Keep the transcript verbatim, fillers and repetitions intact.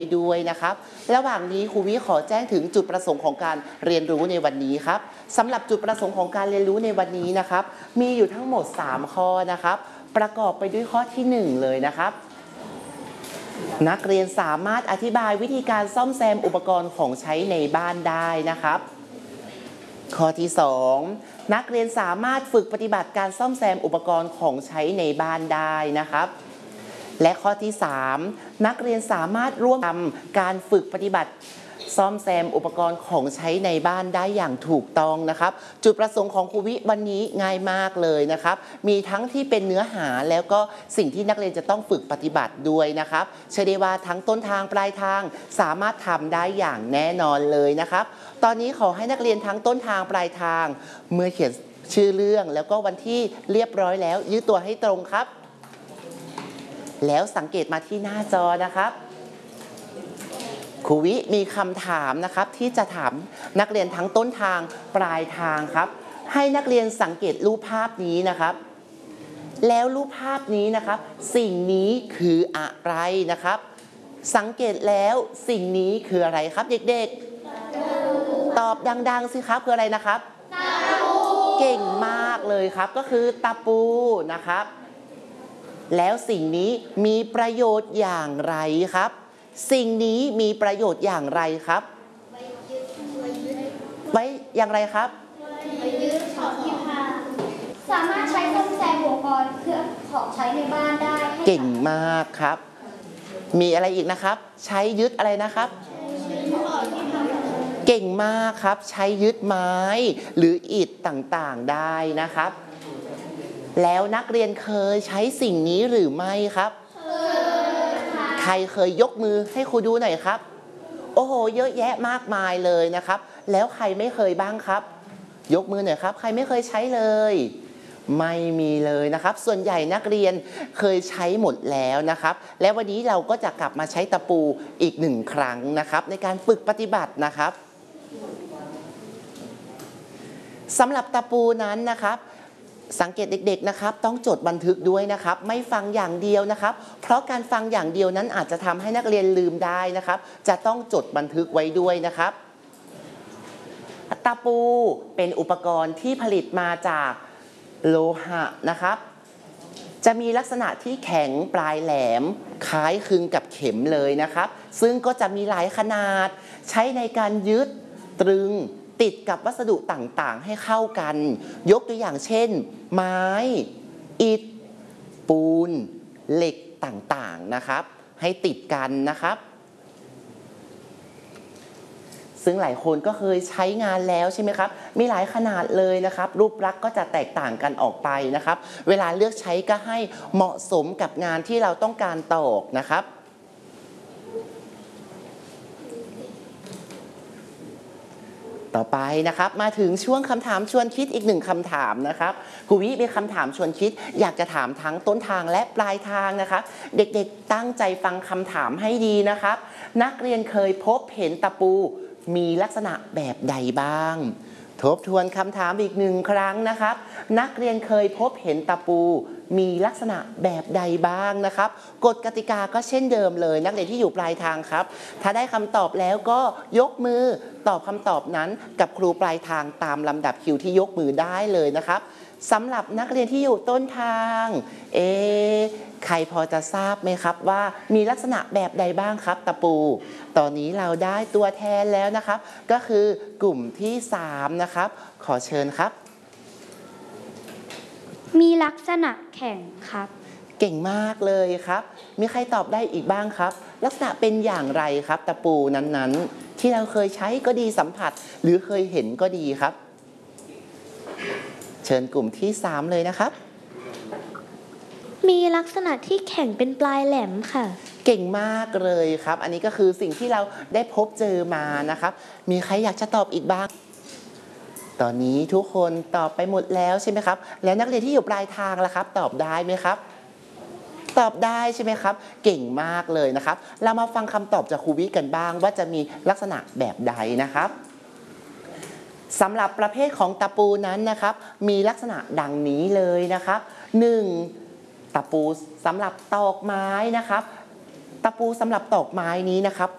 ด้วยนะครับระหว่างนี้ครูวิขอแจ้งถึงจุดประสงค์ของการเรียนรู้ในวันนี้ครับสำหรับจุดประสงค์ของการเรียนรู้ในวันนี้นะครับมีอยู่ทั้งหมดสามข้อนะครับประกอบไปด้วยข้อที่หนึ่งเลยนะครับนักเรียนสามารถอธิบายวิธีการซ่อมแซมอุปกรณ์ของใช้ในบ้านได้นะครับข้อที่สองนักเรียนสามารถฝึกปฏิบัติการซ่อมแซมอุปกรณ์ของใช้ในบ้านได้นะครับและข้อที่สามนักเรียนสามารถร่วมทำการฝึกปฏิบัติซ่อมแซมอุปกรณ์ของใช้ในบ้านได้อย่างถูกต้องนะครับจุดประสงค์ของครูวิวันนี้ง่ายมากเลยนะครับมีทั้งที่เป็นเนื้อหาแล้วก็สิ่งที่นักเรียนจะต้องฝึกปฏิบัติด้วยนะครับเชื่อได้ว่าทั้งต้นทางปลายทางสามารถทำได้อย่างแน่นอนเลยนะครับตอนนี้ขอให้นักเรียนทั้งต้นทางปลายทางเมื่อเขียนชื่อเรื่องแล้วก็วันที่เรียบร้อยแล้วยืดตัวให้ตรงครับแล้วสังเกตมาที่หน้าจอนะครับครูวิมีคำถามนะครับที่จะถามนักเรียนทั้งต้นทางปลายทางครับให้นักเรียนสังเกตรูปภาพนี้นะครับแล้วรูปภาพนี้นะครับสิ่งนี้คืออะไรนะครับสังเกตแล้วสิ่งนี้คืออะไรครับเด็กๆตอบดังๆสิครับคืออะไรนะครับเก่งมากเลยครับก็คือตะปูนะครับแล้วสิ่งนี้มีประโยชน์อย่างไรครับสิ่งนี้มีประโยชน์อย่างไรครับไว้อย่างไรครับไว้ยึดของที่ผ้าสามารถใช้ซ่อมแซมอุปกรณ์เครื่องของใช้ในบ้านได้เก่งมากครับมีอะไรอีกนะครับใช้ยึดอะไรนะครับเก่งมากครับใช้ยึดไม้หรืออิฐต่างๆได้นะครับแล้วนักเรียนเคยใช้สิ่งนี้หรือไม่ครับใครเคยยกมือให้ครูดูหน่อยครับโอ้โหเยอะแยะมากมายเลยนะครับแล้วใครไม่เคยบ้างครับยกมือหน่อยครับใครไม่เคยใช้เลยไม่มีเลยนะครับส่วนใหญ่นักเรียนเคยใช้หมดแล้วนะครับและวันนี้เราก็จะกลับมาใช้ตะปูอีกหนึ่งครั้งนะครับในการฝึกปฏิบัตินะครับสำหรับตะปูนั้นนะครับสังเกตเด็กๆนะครับต้องจดบันทึกด้วยนะครับไม่ฟังอย่างเดียวนะครับเพราะการฟังอย่างเดียวนั้นอาจจะทำให้นักเรียนลืมได้นะครับจะต้องจดบันทึกไว้ด้วยนะครับตะปูเป็นอุปกรณ์ที่ผลิตมาจากโลหะนะครับจะมีลักษณะที่แข็งปลายแหลมคล้ายคลึงกับเข็มเลยนะครับซึ่งก็จะมีหลายขนาดใช้ในการยึดตรึงติดกับวัสดุต่างๆให้เข้ากันยกตัวอย่างเช่นไม้อิฐปูนเหล็กต่างๆนะครับให้ติดกันนะครับซึ่งหลายคนก็เคยใช้งานแล้วใช่ไหมครับมีหลายขนาดเลยนะครับรูปลักษณ์ก็จะแตกต่างกันออกไปนะครับเวลาเลือกใช้ก็ให้เหมาะสมกับงานที่เราต้องการตอกนะครับต่อไปนะครับมาถึงช่วงคำถามชวนคิดอีกหนึ่งคำถามนะครับครูวิมีคำถามชวนคิดอยากจะถามทั้งต้นทางและปลายทางนะครับเด็กๆตั้งใจฟังคำถามให้ดีนะครับนักเรียนเคยพบเห็นตะปูมีลักษณะแบบใดบ้างทบทวนคำถามอีกหนึ่งครั้งนะครับนักเรียนเคยพบเห็นตะปูมีลักษณะแบบใดบ้างนะครับกฎกติกาก็เช่นเดิมเลยนักเรียนที่อยู่ปลายทางครับถ้าได้คำตอบแล้วก็ยกมือตอบคำตอบนั้นกับครูปลายทางตามลำดับคิวที่ยกมือได้เลยนะครับสำหรับนักเรียนที่อยู่ต้นทางเอใครพอจะทราบไหมครับว่ามีลักษณะแบบใดบ้างครับตะปูตอนนี้เราได้ตัวแทนแล้วนะครับก็คือกลุ่มที่สามนะครับขอเชิญครับมีลักษณะแข็งครับเก่งมากเลยครับมีใครตอบได้อีกบ้างครับลักษณะเป็นอย่างไรครับตะปูนั้นๆที่เราเคยใช้ก็ดีสัมผัสหรือเคยเห็นก็ดีครับเชิญกลุ่มที่สามเลยนะครับมีลักษณะที่แข็งเป็นปลายแหลมค่ะเก่งมากเลยครับอันนี้ก็คือสิ่งที่เราได้พบเจอมานะครับมีใครอยากจะตอบอีกบ้างตอนนี้ทุกคนตอบไปหมดแล้วใช่ไหมครับแล้วนักเรียนที่อยู่ปลายทางล่ะครับตอบได้ไหมครับตอบได้ใช่ไหมครับเก่งมากเลยนะครับเรามาฟังคำตอบจากครูวิกันบ้างว่าจะมีลักษณะแบบใดนะครับสำหรับประเภทของตะปูนั้นนะครับมีลักษณะดังนี้เลยนะครับหนึ่งตะปูสำหรับตอกไม้นะครับตะปูสำหรับตอกไม้นี้นะครับ